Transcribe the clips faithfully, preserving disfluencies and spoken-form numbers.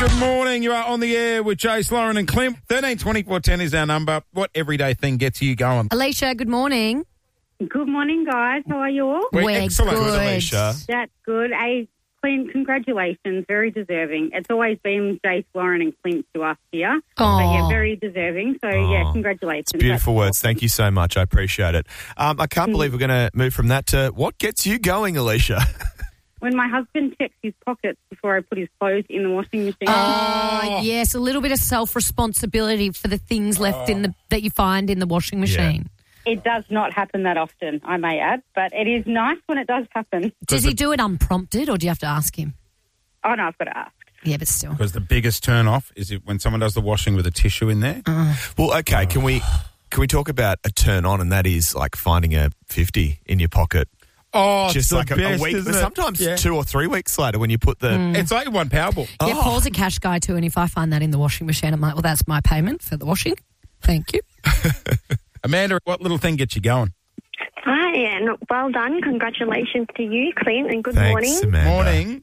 Good morning. You are on the air with Jace, Lauren and Clint. thirteen twenty-four ten is our number. What everyday thing gets you going? Alicia, good morning. Good morning, guys. How are you all? We're, We're excellent, good. Alicia. That's good. Hey, Clint, congratulations. Very deserving. It's always been Jace, Lauren and Clint to us here. Aw. But yeah, very deserving. So yeah, Aw. congratulations. It's beautiful That's words. Thank you so much. I appreciate it. Um, I can't Mm. believe we're going to move from that to what gets you going, Alicia? When my husband checks his pockets before I put his clothes in the washing machine. Oh, yes, a little bit of self-responsibility for the things left in the that you find in the washing machine. It does not happen that often, I may add, but it is nice when it does happen. Does he do it unprompted or do you have to ask him? Oh, no, I've got to ask. Yeah, but still. Because the biggest turn off is it when someone does the washing with a tissue in there. Well, okay, can we can we talk about a turn on, and that is like finding a fifty in your pocket? Oh, Just like a, a week, sometimes Yeah. two or three weeks later when you put the... It's like one Powerball. Yeah, Oh. Paul's a cash guy too, and if I find that in the washing machine, I'm like, well, that's my payment for the washing. Thank you. Amanda, what little thing gets you going? Hi, and well done. Congratulations to you, Clint, and good Thanks, morning. Amanda. Morning.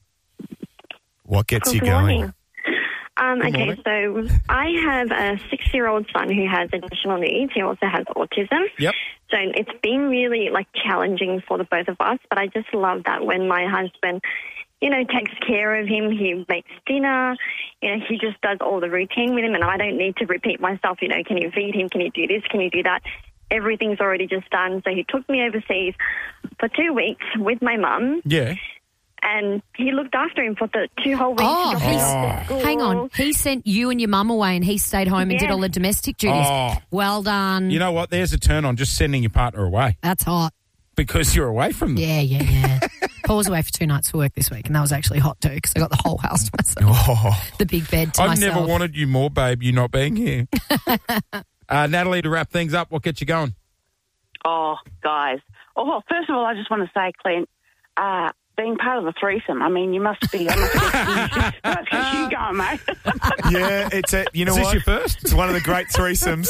What gets Good you going? morning. Um, Good okay, so I have a six-year-old son who has additional needs. He also has autism. Yep. So it's been really, like, challenging for the both of us, but I just love that when my husband, you know, takes care of him, he makes dinner, you know, he just does all the routine with him, and I don't need to repeat myself, you know, can you feed him, can you do this, can you do that? Everything's already just done. So he took me overseas for two weeks with my mum, Yeah. and he looked after him for the two whole weeks. Oh, He dropped him he's- off to school. Hang on. He sent you and your mum away and he stayed home and did Yeah. all the domestic duties. Oh. Well done. You know what? There's a turn on just sending your partner away That's hot. because you're away from them. Yeah, yeah, yeah. Paul was away for two nights for work this week, and that was actually hot too because I got the whole house to myself. Oh, The big bed to I've myself. never wanted you more, babe, you not being here. uh, Natalie, to wrap things up, what gets you going? Oh, guys. Oh, well, first of all, I just want to say, Clint, uh, being part of the threesome, I mean, you must be, I must get, you must get you going, mate. yeah, it's a, you know Is this what? your first? It's one of the great threesomes.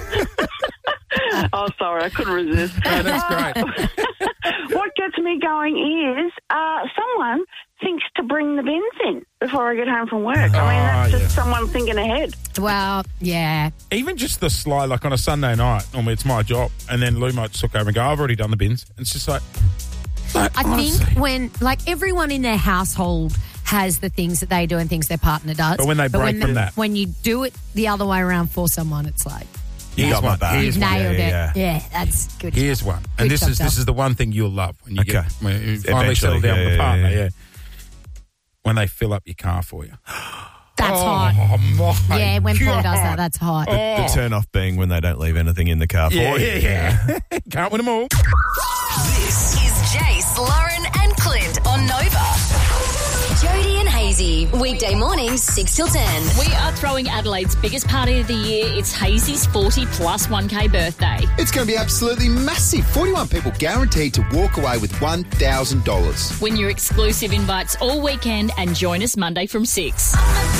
Oh, sorry, I couldn't resist. No, that's great. What gets me going is uh, someone thinks to bring the bins in before I get home from work. I mean, that's Oh, just yeah. someone thinking ahead. Well, yeah. Even just the sly, like on a Sunday night, normally it's my job, and then Lou might just look over and go, I've already done the bins. And it's just like, like I honestly. think when, like, everyone in their household has the things that they do and things their partner does. But when they break when from the- that. When you do it the other way around for someone, it's like, You Here's got my one. back. Here's one. nailed yeah, it. yeah. Yeah, that's good. Here's one. And Good this job, is this Dale. is the one thing you'll love when you get Okay. when you finally Eventually, settle down yeah, with the yeah, partner, yeah. yeah. When they fill up your car for you. That's oh, hot. my Yeah, when Paul does God. that, that's hot. The, the turn off being when they don't leave anything in the car for Yeah, you. yeah, yeah. Can't win them all. This is Jace, Lauren and Clint on Nova. Jody and Hazy, weekday mornings six till ten. We are throwing Adelaide's biggest party of the year. It's Hazy's forty plus one K birthday. It's going to be absolutely massive. forty-one people guaranteed to walk away with one thousand dollars. Win your exclusive invites all weekend and join us Monday from six.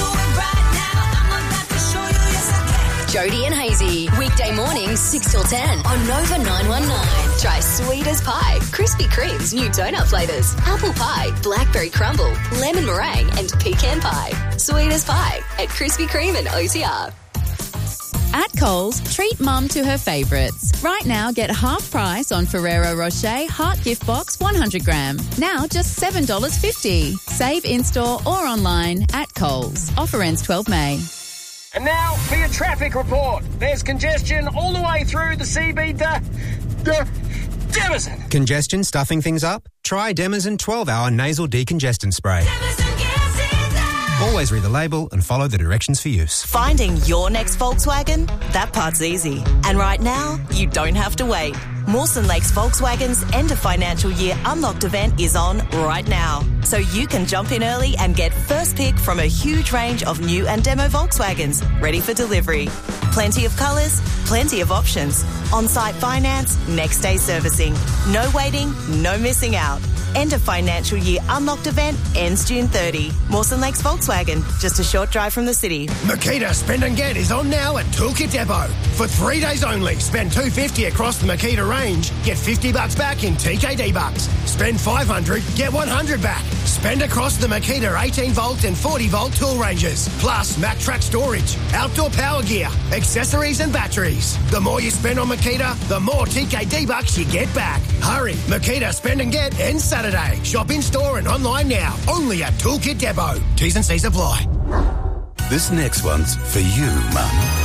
Jody and Hazy, weekday mornings six till ten on Nova nine one nine. Try sweet as pie, Krispy Kreme's new donut flavours, apple pie, blackberry crumble, lemon meringue and pecan pie. Sweet as pie at Krispy Kreme and O T R. At Coles, treat mum to her favourites. Right now, get half price on Ferrero Rocher Heart Gift Box one hundred gram. Now just seven dollars fifty. Save in-store or online at Coles. Offer ends twelfth of May. And now for your traffic report. There's congestion all the way through the C B D. De- Demison. Congestion stuffing things up? Try Demison twelve hour nasal decongestant spray. Always read the label and follow the directions for use. Finding your next Volkswagen? That part's easy. And right now, you don't have to wait. Mawson Lakes Volkswagen's end of financial year unlocked event is on right now. So you can jump in early and get first pick from a huge range of new and demo Volkswagens ready for delivery. Plenty of colours, plenty of options. On-site finance, next day servicing. No waiting, no missing out. End of financial year unlocked event ends June thirtieth. Mawson Lakes Volkswagen, just a short drive from the city. Makita Spend and Get is on now at Toolkit Depot. For three days only, spend two hundred fifty dollars across the Makita range, get fifty bucks back in T K D bucks. Spend five hundred dollars, get one hundred back. Spend across the Makita eighteen volt and forty volt tool ranges, plus Mack Track storage, outdoor power gear, accessories and batteries. The more you spend on Makita, the more T K D bucks you get back. Hurry, Makita Spend and Get ends Saturday. Shop in store and online now, only at Toolkit Depot. T's and C's apply. This next one's for you, Mum.